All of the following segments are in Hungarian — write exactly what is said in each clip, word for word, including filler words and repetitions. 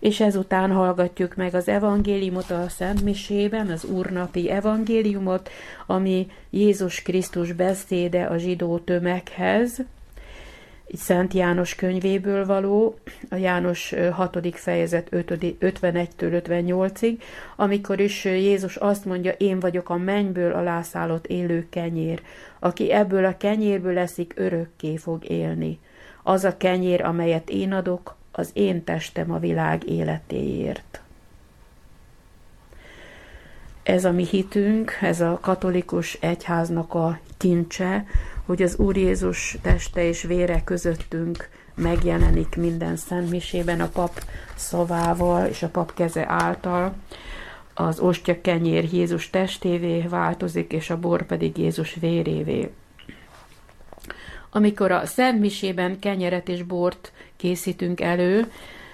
És ezután hallgatjuk meg az evangéliumot a Szent Misében, az úrnapi evangéliumot, ami Jézus Krisztus beszéde a zsidó tömeghez, Szent János könyvéből való, a János hatodik fejezet ötvenegytől ötvennyolcig, amikor is Jézus azt mondja, én vagyok a mennyből alászállott élő kenyér, aki ebből a kenyérből eszik, örökké fog élni. Az a kenyér, amelyet én adok, az én testem a világ életéért. Ez a mi hitünk, ez a katolikus egyháznak a kincse, hogy az Úr Jézus teste és vére közöttünk megjelenik minden szentmisében a pap szavával és a pap keze által. Az ostya kenyér Jézus testévé változik, és a bor pedig Jézus vérévé. Amikor a szentmisében kenyeret és bort készítünk elő,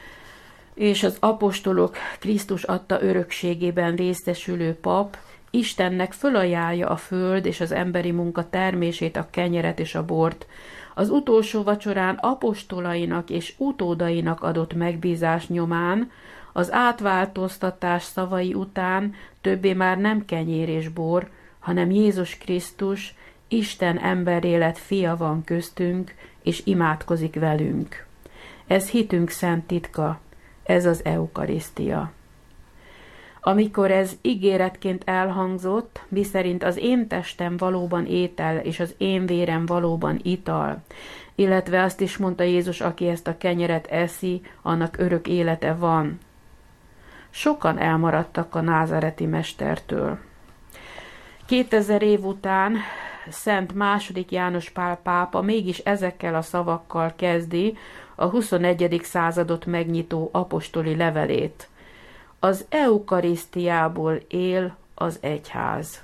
és az apostolok Krisztus adta örökségében részesülő pap Istennek fölajánlja a föld és az emberi munka termését, a kenyeret és a bort. Az utolsó vacsorán apostolainak és utódainak adott megbízás nyomán, az átváltoztatás szavai után többé már nem kenyér és bor, hanem Jézus Krisztus, Isten emberré lett fia van köztünk, és imádkozik velünk. Ez hitünk szent titka, ez az eukarisztia. Amikor ez ígéretként elhangzott, miszerint az én testem valóban étel, és az én vérem valóban ital, illetve azt is mondta Jézus, aki ezt a kenyeret eszi, annak örök élete van. Sokan elmaradtak a názáreti mestertől. Kétezer év után Szent második János Pál pápa mégis ezekkel a szavakkal kezdi a huszonegyedik századot megnyitó apostoli levelét. Az eukarisztiából él az egyház.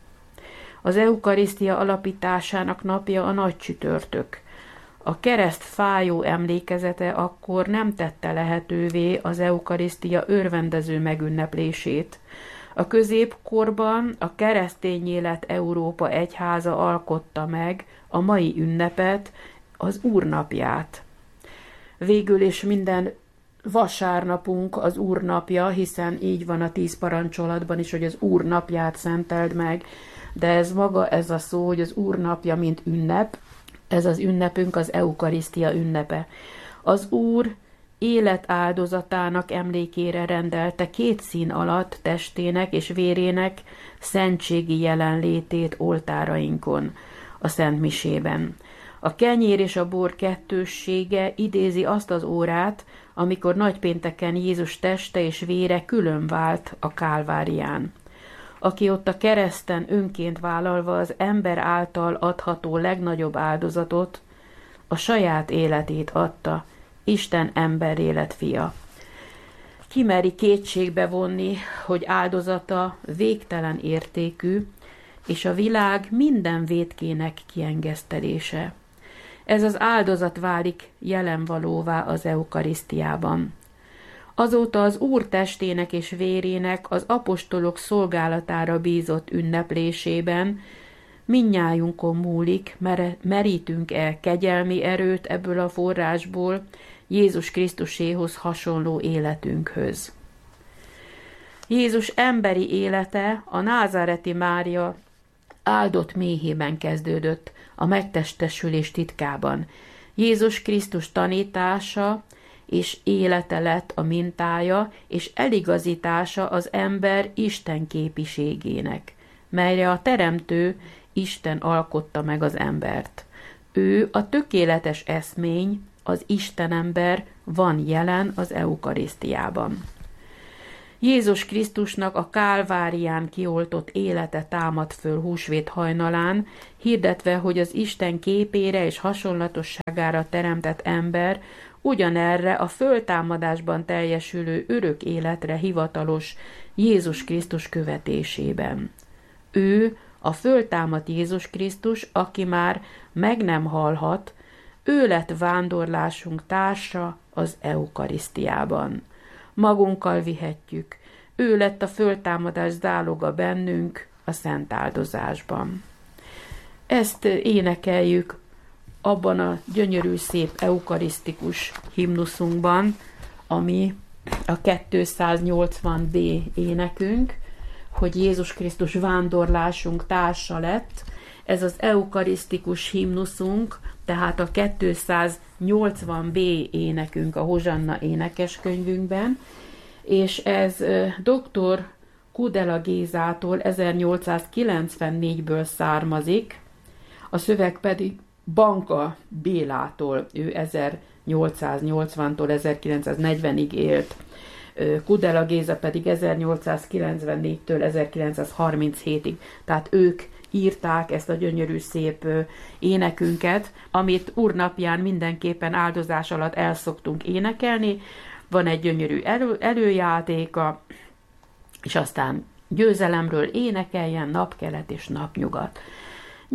Az eukarisztia alapításának napja a nagy csütörtök. A kereszt fájó emlékezete akkor nem tette lehetővé az eukarisztia örvendező megünneplését. A középkorban a keresztény élet Európa egyháza alkotta meg a mai ünnepet, az Úrnapját. Végül is minden vasárnapunk az Úrnapja, hiszen így van a tíz parancsolatban is, hogy az Úrnapját szenteld meg, de ez maga, ez a szó, hogy az Úrnapja, mint ünnep, ez az ünnepünk az eukarisztia ünnepe. Az Úr életáldozatának emlékére rendelte két szín alatt testének és vérének szentségi jelenlétét oltárainkon, a Szent Misében. A kenyér és a bor kettőssége idézi azt az órát, amikor nagypénteken Jézus teste és vére külön vált a Kálvárián. Aki ott a kereszten önként vállalva az ember által adható legnagyobb áldozatot, a saját életét adta, Isten emberré lett fia. Ki meri kétségbe vonni, hogy áldozata végtelen értékű, és a világ minden vétkének kiengesztelése. Ez az áldozat válik jelenvalóvá az eukarisztiában. Azóta az Úr testének és vérének az apostolok szolgálatára bízott ünneplésében mindnyájunkon múlik, merítünk-e kegyelmi erőt ebből a forrásból Jézus Krisztuséhoz hasonló életünkhöz. Jézus emberi élete a názáreti Mária áldott méhében kezdődött, a megtestesülés titkában. Jézus Krisztus tanítása és élete lett a mintája és eligazítása az ember Isten képiségének, melyre a Teremtő Isten alkotta meg az embert. Ő a tökéletes eszmény, az Istenember van jelen az eukarisztiában. Jézus Krisztusnak a Kálvárián kioltott élete támad föl húsvét hajnalán, hirdetve, hogy az Isten képére és hasonlatosságára teremtett ember ugyanerre a föltámadásban teljesülő örök életre hivatalos Jézus Krisztus követésében. Ő, a föltámadt Jézus Krisztus, aki már meg nem halhat, ő lett vándorlásunk társa az eukarisztiában. Magunkkal vihetjük, ő lett a föltámadás záloga bennünk a szent áldozásban. Ezt énekeljük abban a gyönyörű szép eukarisztikus himnuszunkban, ami a kétszáznyolcvan B énekünk, hogy Jézus Krisztus vándorlásunk társa lett. Ez az eukarisztikus himnuszunk, tehát a kétszáznyolcvan B énekünk a Hozsanna énekeskönyvünkben, és ez dr. Kudela Gézától ezernyolcszázkilencvennégyből származik, a szöveg pedig Banka Bélától, ő ezernyolcszáznyolcvantól ezerkilencszáznegyvenig élt. Kudela Géza pedig ezernyolcszázkilencvennégytől ezerkilencszázharminchétig, tehát ők írták ezt a gyönyörű szép énekünket, amit úrnapján mindenképpen áldozás alatt el szoktunk énekelni. Van egy gyönyörű elő, előjátéka, és aztán győzelemről énekeljen napkelet és napnyugat.